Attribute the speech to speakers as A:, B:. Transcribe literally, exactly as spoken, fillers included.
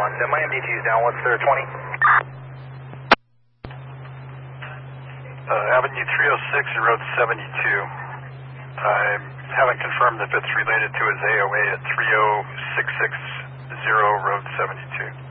A: one. Uh, my M D T is down. What's their twenty?
B: Uh, Avenue three oh six and Road seventy-two. I haven't confirmed if it's related to his A O A at three oh six six zero Road seventy-two.